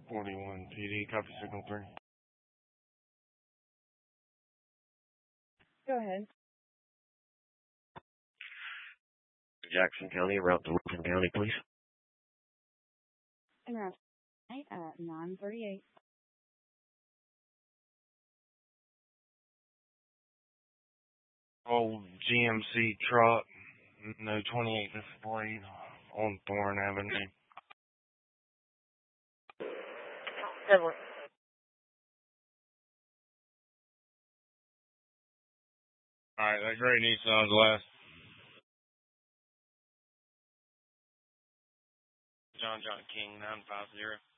41 PD, copy signal 3. Go ahead. Jackson County, route to Wilson County, please. En route 938. Old GMC truck, no 28 display on Thorn Avenue. Edward. Alright, that gray Nissan's last. John King 950.